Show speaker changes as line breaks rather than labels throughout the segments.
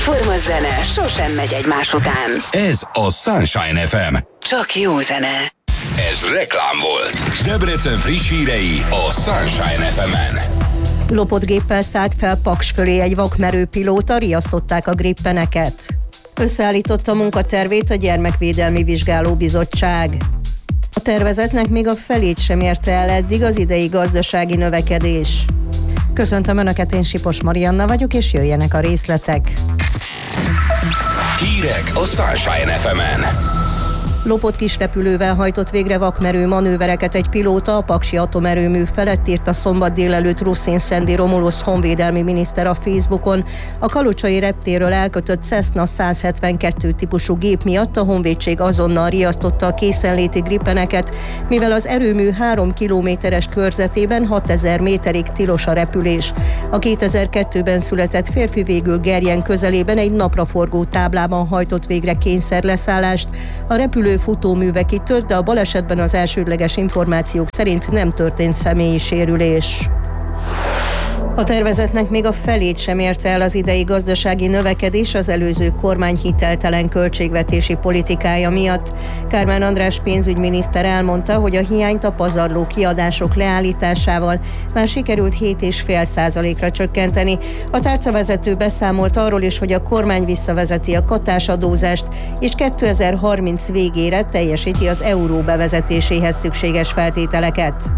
Formaszene sosem megy egymás után.
Ez a Sunshine FM.
Csak jó zene.
Ez reklám volt. Debrecen friss hírei a Sunshine FM-en.
Lopott géppel szállt fel Paks fölé egy vakmerő pilóta, riasztották a grippeneket. Összeállította a munkatervét a Gyermekvédelmi Vizsgálóbizottság. A tervezetnek még a felét sem érte el eddig az idei gazdasági növekedés. Köszöntöm Önöket, én Sipos Marianna vagyok, és jöjjenek a részletek.
Hírek a Sunshine FM-en.
Lopott kisrepülővel hajtott végre vakmerő manővereket egy pilóta a paksi atomerőmű felett, írta szombat délelőtt Ruszin Szendi Romulusz honvédelmi miniszter a Facebookon. A kalocsai reptérről elkötött Cessna 172 típusú gép miatt a honvédség azonnal riasztotta a készenléti grippeneket, mivel az erőmű 3 kilométeres körzetében 6000 méterig tilos a repülés. A 2002-ben született férfi végül Gerjen közelében egy napraforgó táblában hajtott végre kényszerleszállást. A repülő futóműve kitört, de a balesetben az elsődleges információk szerint nem történt személyi sérülés. A tervezetnek még a felét sem érte el az idei gazdasági növekedés az előző kormány hiteltelen költségvetési politikája miatt. Kármán András pénzügyminiszter elmondta, hogy a hiányt a pazarló kiadások leállításával már sikerült 7,5%-ra csökkenteni. A tárcavezető beszámolt arról is, hogy a kormány visszavezeti a katásadózást, és 2030 végére teljesíti az euró bevezetéséhez szükséges feltételeket.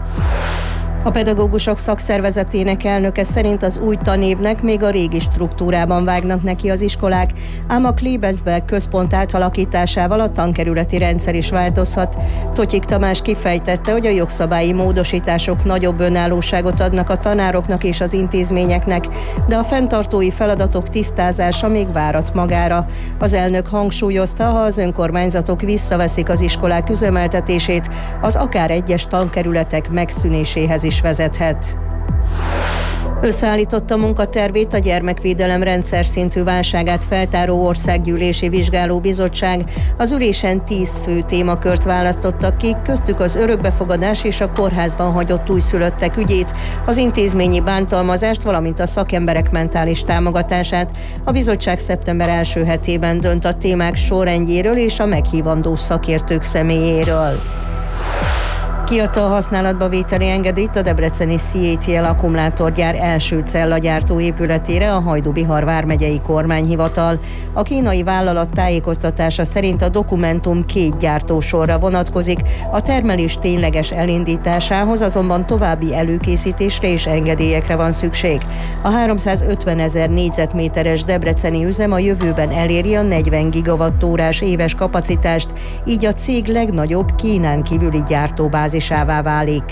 A pedagógusok szakszervezetének elnöke szerint az új tanévnek még a régi struktúrában vágnak neki az iskolák, ám a Klebezberg központ átalakításával a tankerületi rendszer is változhat. Totyik Tamás kifejtette, hogy a jogszabályi módosítások nagyobb önállóságot adnak a tanároknak és az intézményeknek, de a fenntartói feladatok tisztázása még várat magára. Az elnök hangsúlyozta, ha az önkormányzatok visszaveszik az iskolák üzemeltetését, az akár egyes tankerületek megszűnéséhez is vezethet. Összeállította munkatervét a gyermekvédelem rendszer szintű válságát feltáró országgyűlési vizsgálóbizottság. Az ülésen 10 fő témakört választottak ki, köztük az örökbefogadás és a kórházban hagyott újszülöttek ügyét, az intézményi bántalmazást, valamint a szakemberek mentális támogatását. A bizottság szeptember első hetében dönt a témák sorrendjéről és a meghívandó szakértők személyéről. Kiadta a használatba vételi engedélyt a debreceni CATL akkumulátorgyár első cellagyártó épületére a Hajdú-Bihar vármegyei kormányhivatal. A kínai vállalat tájékoztatása szerint a dokumentum 2 gyártósorra vonatkozik, a termelés tényleges elindításához azonban további előkészítésre és engedélyekre van szükség. A 350 000 négyzetméteres debreceni üzem a jövőben eléri a 40 gigawattórás éves kapacitást, így a cég legnagyobb Kínán kívüli gyártóbázisává válik.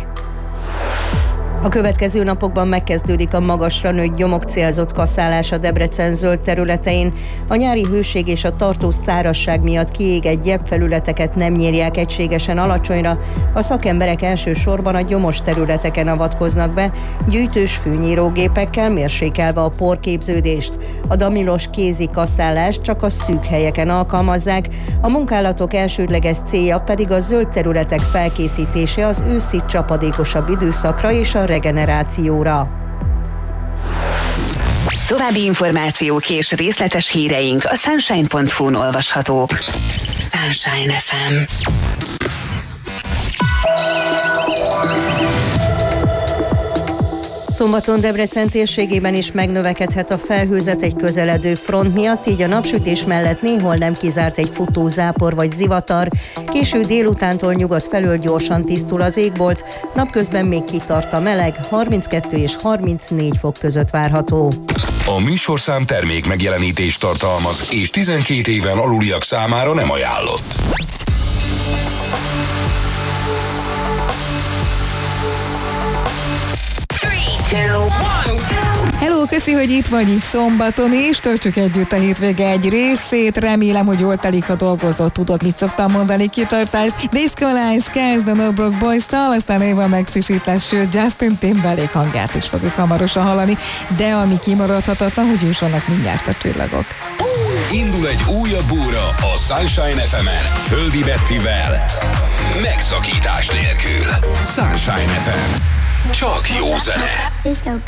A következő napokban megkezdődik a magasra nőtt gyomok célzott kasszálás a Debrecen zöld területein. A nyári hőség és a tartós szárazság miatt kiégett gyepfelületeket nem nyírják egységesen alacsonyra. A szakemberek elsősorban a gyomos területeken avatkoznak be, gyűjtős fűnyírógépekkel mérsékelve a porképződést. A damilos kézi kasszálást csak a szűk helyeken alkalmazzák, a munkálatok elsődleges célja pedig a zöld területek felkészítése az őszi csapadékosabb időszakra és a regenerációra.
További információk és részletes híreink a sunshine.hu-n olvashatók. Sunshine FM.
Szombaton Debrecen térségében is megnövekedhet a felhőzet egy közeledő front miatt, így a napsütés mellett néhol nem kizárt egy futó zápor vagy zivatar. Késő délutántól nyugat felől gyorsan tisztul az égbolt, napközben még kitart a meleg, 32 és 34 fok között várható.
A műsorszám termék megjelenítést tartalmaz, és 12 éven aluliak számára nem ajánlott.
Hello, köszi, hogy itt vagy így szombaton, és töltsük együtt a hétvége egy részét. Remélem, hogy jól telik a dolgozó. Tudod, mit szoktam mondani, kitartás. Disco Lights, Skies, The No Broke Boys-tal, aztán Ava Max is itt lesz, sőt, Justin Timberlake hangját is fogjuk hamarosan hallani, de ami kimaradhatatlan, hogy jussanak mindjárt a csillagok.
Indul egy újabb óra a Sunshine FM-en, Földi Bettivel, megszakítás nélkül. Sunshine FM. Csak jó zene.